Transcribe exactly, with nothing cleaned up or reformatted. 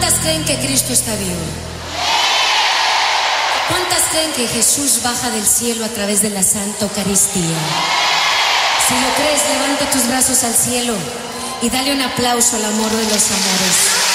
¿Cuántas creen que Cristo está vivo? ¿Cuántas creen que Jesús baja del cielo a través de la Santa Eucaristía? Si lo crees, levanta tus brazos al cielo y dale un aplauso al amor de los amores.